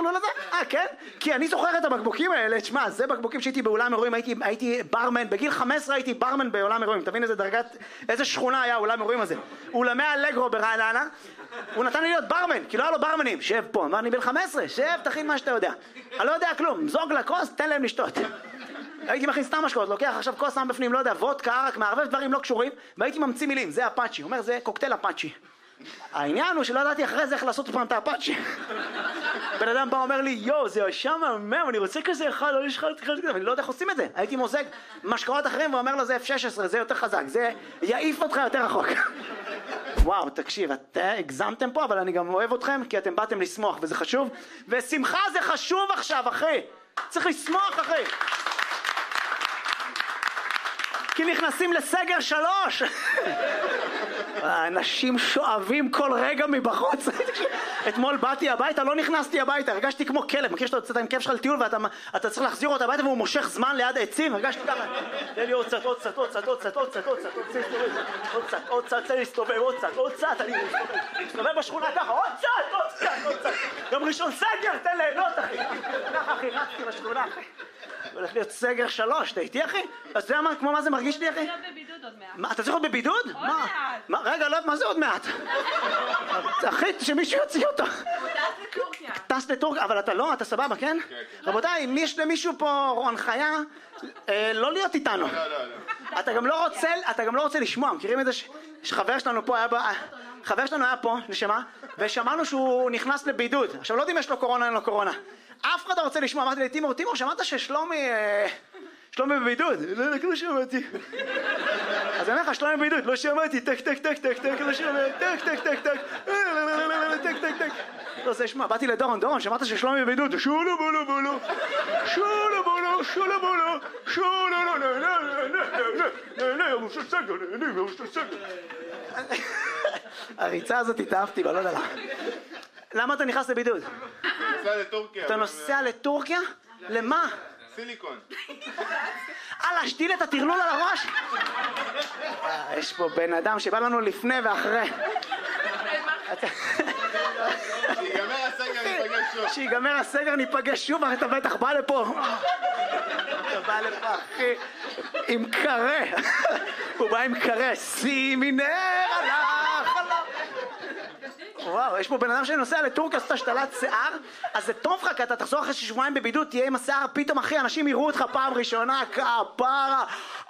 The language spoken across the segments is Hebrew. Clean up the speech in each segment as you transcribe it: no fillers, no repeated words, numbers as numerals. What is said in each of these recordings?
הטרלול הזה? כן? כי אני זוכר את הבקבוקים האלה, תשמע, זה בקבוקים שהייתי באולם אירועים, הייתי ברמן, בגיל 15 הייתי ברמן באולם אירועים, תבין איזה דרגת, איזה שכונה היה אולם אירועים הזה. אולמי אלגרו ברעננה, הוא נתן לי להיות ברמן, כי לא היה לו ברמנים, שב פה, אמר, אני בן 15, שב, תכין מה שאתה יודע. אני לא יודע כלום, זוג לכוס, תן להם לשתות. הייתי מכין סתם משקאות, לוקח עכשיו כוס שם בפנים, לא יודע, וודקה, ערק, מערבב דברים לא קשורים, והייתי ממציא מילים, זה אפאצ'י, הוא אומר, זה קוקטייל אפאצ'י. העניין הוא שלא ידעתי אחרי זה איך לעשות פעם את האפאצ'י. בן אדם בא אומר לי, יו, זה ישר מהמם, אני רוצה כזה אחד, לא יש אחד כזה, אני לא יודע איך עושים את זה. הייתי מוזג משקאות אחרים ואומר לו, זה F16, זה יותר חזק, זה יעיף אותך יותר רחוק. וואו, תקשיב, אתם הגזמתם פה, אבל אני גם אוהב אתכם, כי אתם באתם לשמוח, וזה חשוב. ושמחה זה חשוב עכשיו, אחי. צריך לשמוח, אחי. כי נכנסים לסגר 3. האנשים שואבים כל רגע מבחוץ. אתמול באתי הביתה, לא נכנסתי הביתה, הרגשתי כמו כלב. מכיר שאתה יוצאת עם כלב שלך לטיול ואתה צריך להחזיר אותו הביתה והוא מושך זמן ליד העצים? הרגשתי ככה, תן לי עוד קצת, עוד קצת, עוד קצת, עוד קצת, עוד קצת, עוד קצת, עוד קצת, תן לי להסתובב, עוד קצת, עוד קצת, אני מסתובב בשכונה ככה, עוד קצת, עוד קצת, עוד קצת. יום ראשון סגר, תן ליהנות, אחי. ככה, אחי, רצתי בשכונה, אחי. הולך להיות סגר 3, אתה איתי, אחי? אז אתה יודע כמו מה זה מרגיש לי, אחי? אני להיות בבידוד עוד מעט. מה, אתה צריך להיות בבידוד? עוד מעט. רגע, לא, מה זה עוד מעט? אחי, שמישהו יוציא אותו. הוא טס לטורקיה. טס לטורקיה, אבל אתה לא, אתה סבבה, כן? רבותיי, אם יש למישהו פה הנחיה, לא להיות איתנו. אתה גם לא רוצה לשמוע, מכירים את זה שחבר שלנו פה היה חבר שלנו היה פה, נשמה, ושמענו שהוא נכנס לבידוד. עכשיו, לא יודעים אם יש לו קורונה, אין לו קורונה. אף אחד לא רוצה לשמוע, אמרתי לי, תימור, שמעת ששלומי בבידוד? לא שמעתי. אז אני אומר לך, שלומי בבידוד, לא שמעתי, טק, טק, טק, טק, טק, לא שמעתי, טק, טק, טק, טק, טק, טק, טק. לא רוצה לשמוע, באתי לדורון, שמעת ששלומי בבידוד, שולו בולו בולו, שולו בולו, שולו בולו, שולו בולו, הריצה הזאת התאהבתי בה, לא יודע לך. למה אתה נכנס לבידוד? נוסע לטורקיה. אתה נוסע לטורקיה? למה? סיליקון. להשתיל את הטרלול על הראש? יש פה בן אדם שבא לנו לפני ואחרי. שיגמר הסגר ניפגש שוב. שיגמר הסגר ניפגש שוב, אתה בטח בא לפה. אתה בא לפה, אחי, עם קרה. הוא בא עם קרה, שימי נר הלך עליו. וואו, יש פה בן אדם שנוסע לטורקיה, עושה השתלת שיער, אז זה טוב לך, כי אתה תחזור אחרי שבועיים בבידוד, תהיה עם השיער, פתאום אחי, אנשים יראו אותך פעם ראשונה, כפרה.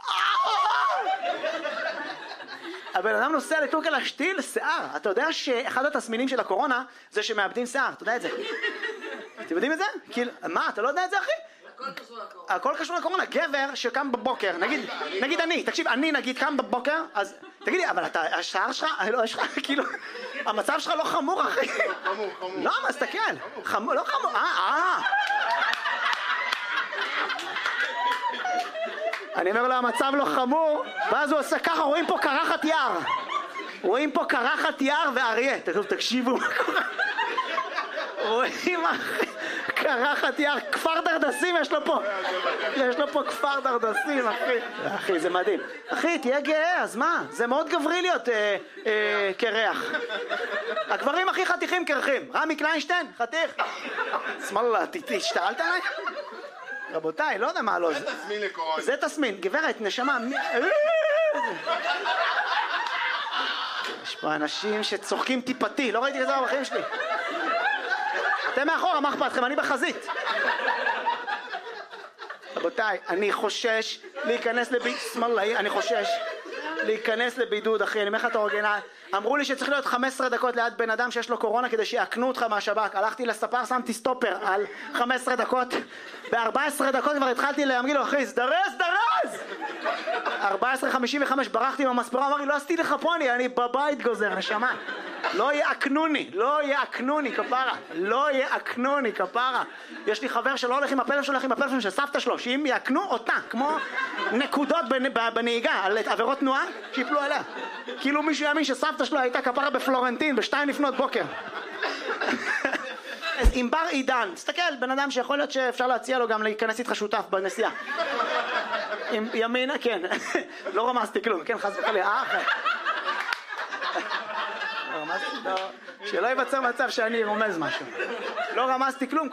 הבן אדם נוסע לטורקיה להשתיל שיער. אתה יודע שאחד התסמינים של הקורונה זה שמאבדים שיער, אתה יודע את זה? אתם יודעים את זה? מה, אתה לא יודע את זה, אחי? הכל קשור לקורונה. גבר שקם בבוקר, נגיד אני, תקשיב, אני נגיד קם בבוקר, אז תגיד לי, אבל השער שלך, לא, יש לך, כאילו, המצב שלך לא חמור, אחי. חמור. לא, מה, תסתכל. חמור, לא חמור, אני אומר לו, המצב לא חמור, ואז הוא עושה ככה, רואים פה קרחת יער. רואים פה קרחת יער ואריה. תקשיבו מה קורה. רואים, אחי. קרחת יער, כפר דרדסים יש לו פה. יש לו פה כפר דרדסים, אחי. אחי, זה מדהים. אחי, תהיה גאה, אז מה? זה מאוד גברי להיות קרח. הגברים הכי חתיכים קרחים. רמי קליינשטיין, חתיך. שמאללה, השתעלת עליי? רבותיי, לא יודע מה לא זה. זה תסמין לקורונה. זה תסמין, גברת, נשמה. יש פה אנשים שצוחקים טיפתי, לא ראיתי כזה בחיים שלי. אתם מאחורה, מה אכפת לכם? אני בחזית. רבותיי, אני חושש להיכנס לבידוד, שמאללה, אני חושש להיכנס לבידוד, אחי, אני אומר לך את האורגנה. אמרו לי שצריך להיות 15 דקות ליד בן אדם שיש לו קורונה כדי שיעקנו אותך מהשב"כ. הלכתי לספר, שמתי סטופר על 15 דקות. ב-14 דקות כבר התחלתי להגיד לו, אחי, סדרז! 14:55 ברחתי מהמספרה, אמר לי, לא עשיתי לך פה, אני בבית גוזר, נשמה. לא יעקנוני, כפרה. לא יעקנוני, כפרה. יש לי חבר שלא הולך עם הפלאפון, הולך עם הפלאפון של סבתא שלו, שאם יעקנו אותה, כמו נקודות בנהיגה, על עבירות תנועה, שיפלו עליה. כאילו מישהו יאמין שסבתא שלו הייתה כפרה בפלורנטין, ב2 לפנות בוקר. אז עם בר עידן, תסתכל, בן אדם שיכול להיות שאפשר להציע לו גם להיכנס איתך שותף בנסיעה. עם ימינה, כן. לא רמזתי כלום, כן, חס וחלילה. שלא ייווצר מצב שאני רומז משהו. לא רמזתי כלום.